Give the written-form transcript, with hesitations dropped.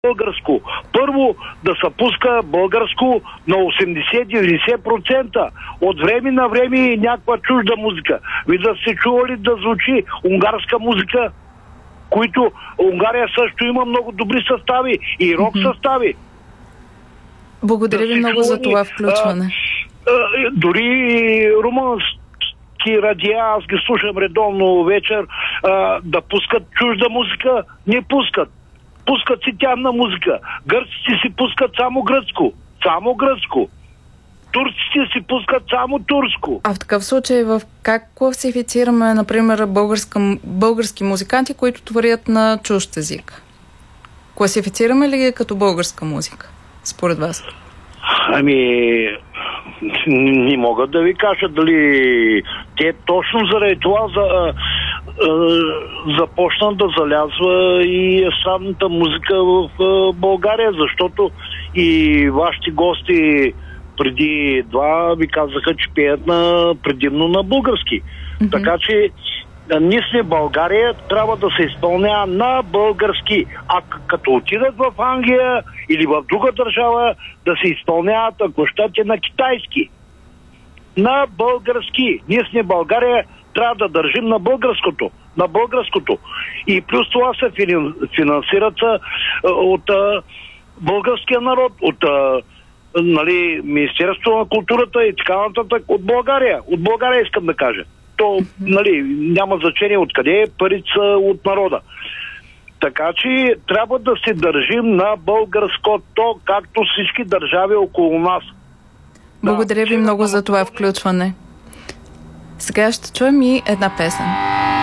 българско. Първо да се пуска българско на 80-90%. От време на време и някаква чужда музика. Ви да сте чували да звучи унгарска музика, които Унгария също има много добри състави и рок състави. Благодаря ви много за това включване. Дори румънски радиа, аз ги слушам редовно вечер, да пускат чужда музика, не пускат. Пускат си тяхна музика. Гърците си пускат само гръцко. Само гръцко. Турците си пускат само турско. А в такъв случай как класифицираме, например, български музиканти, които творят на чужд език? Класифицираме ли ги като българска музика, според вас? Не мога да ви кажа дали те точно заради това започна да залязва и естрадната музика в България, защото и вашите гости преди два ви казаха, че пеят предимно на български. Така че ние сме България, трябва да се изпълнява на български. А като отидат в Англия или в друга държава, да се изпълняват, ако щете, на китайски. На български. Ние сме България, трябва да държим на българското. На българското. И плюс това се финансират от българския народ, от Министерството на културата и така нататък от България. От България искам да кажа. То, няма значение откъде, парите са от народа. Така че трябва да се държим на българското, както всички държави около нас. Благодаря ви много за това включване. Сега ще чуем и една песен.